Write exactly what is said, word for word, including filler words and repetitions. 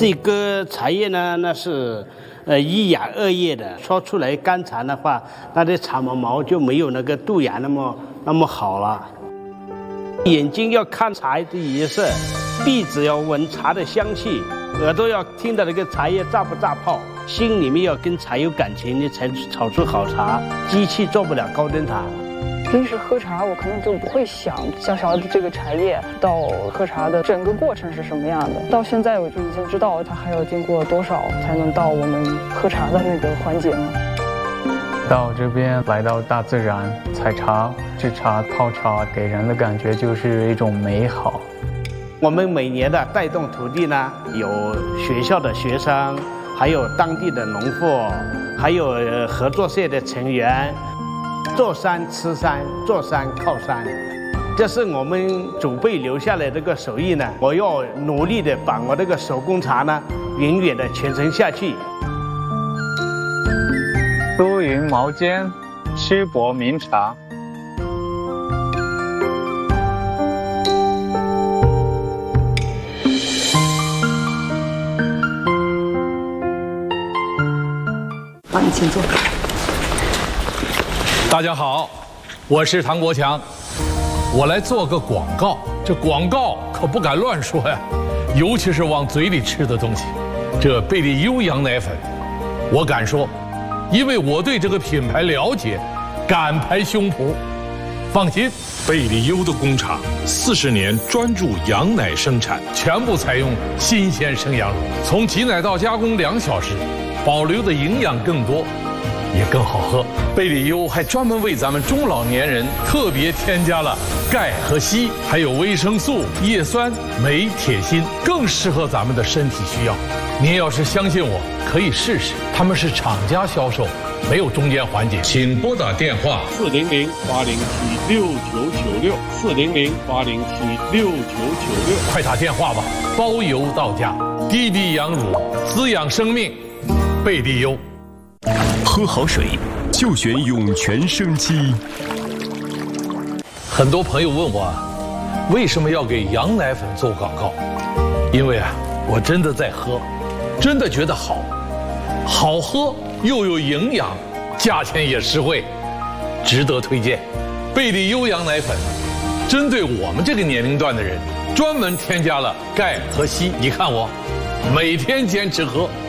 这个茶叶呢，那是呃一芽二叶的，烧出来干茶的话，那的茶毛毛就没有那个杜芽那么那么好了。眼睛要看茶的颜色，鼻子要闻茶的香气，耳朵要听到那个茶叶炸不炸泡，心里面要跟茶有感情，你才炒出好茶。机器做不了高端茶。 平时喝茶，我可能就不会想像勺的这个茶叶到喝茶的整个过程是什么样的。到现在我就已经知道它还要经过多少才能到我们喝茶的那个环节了。 到这边来到大自然采茶、制茶、泡茶，给人的感觉就是一种美好。 我们每年的带动土地呢，有学校的学生，还有当地的农户，还有合作社的成员。坐山吃山，坐山靠山，这是我们祖辈留下来的这个手艺呢。我要努力的把我这个手工茶呢，永远的传承下去。 多云毛尖，吃薄名茶。 好，你请坐。 大家好，我是唐国强，我来做个广告。这广告可不敢乱说呀，尤其是往嘴里吃的东西。这贝利优羊奶粉，我敢说，因为我对这个品牌了解，敢拍胸脯。放心， 贝利优的工厂四十年专注羊奶生产， 全部采用新鲜生羊乳，从挤奶到加工两小时，保留的营养更多。也更好喝。贝利优还专门为咱们中老年人特别添加了钙和硒，还有维生素、叶酸、镁、铁、锌，更适合咱们的身体需要。您要是相信我，可以试试。他们是厂家销售，没有中间环节。 请拨打电话四零零八零七六九九六四零零八零七六九九六， 快打电话吧，包邮到家。滴滴羊乳，滋养生命，贝利优。 喝好水就选涌泉生机。 很多朋友问我，为什么要给羊奶粉做广告？因为啊，我真的在喝，真的觉得好，好喝又有营养，价钱也实惠，值得推荐。贝利优羊奶粉，针对我们这个年龄段的人，专门添加了钙和硒。你看我，每天坚持喝。